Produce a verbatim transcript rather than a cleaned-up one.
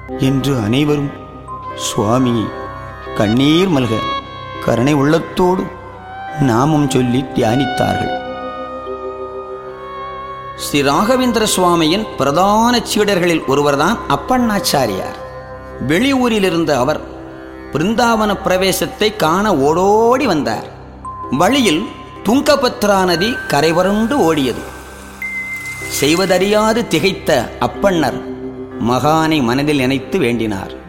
என்று அனைவரும் சுவாமியை கண்ணீர் மல்க கருணை உள்ளத்தோடு நாமம் சொல்லி தியானித்தார்கள். ஸ்ரீ ராகவேந்திர சுவாமியின் பிரதான சீடர்களில் ஒருவர்தான் அப்பண்ணாச்சாரியார். வெளியூரிலிருந்த அவர் பிருந்தாவன பிரவேசத்தை காண ஓடோடி வந்தார். வழியில் துங்கபத்ரா நதி கரைவரண்டு ஓடியது. செய்வதறியாது திகைத்த அப்பண்ணர் மகானை மனதில் நினைத்து வேண்டினார்.